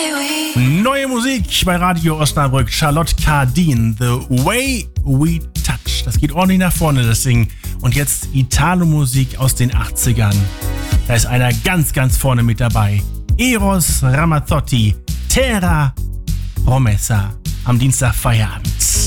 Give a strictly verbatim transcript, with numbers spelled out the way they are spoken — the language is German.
Neue Musik bei Radio Osnabrück. Charlotte Cardin, The Way We Touch. Das geht ordentlich nach vorne, das Ding. Und jetzt Italo-Musik aus den achtzigern. Da ist einer ganz, ganz vorne mit dabei. Eros Ramazzotti, Terra Promessa. Am Dienstag Feierabend.